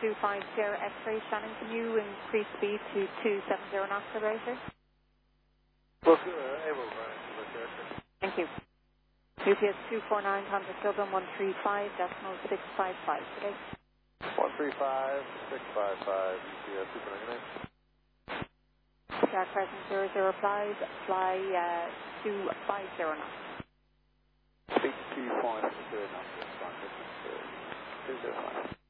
250 X-ray Shannon, can you increase speed to 270 knots about here? Look, able to Thank you. UPS 249, contact Dublin 135.655 today. 135.655, UPS 249. Jack present 00 flies, fly 250 knots. Speak 250 knots, that's fine, 205.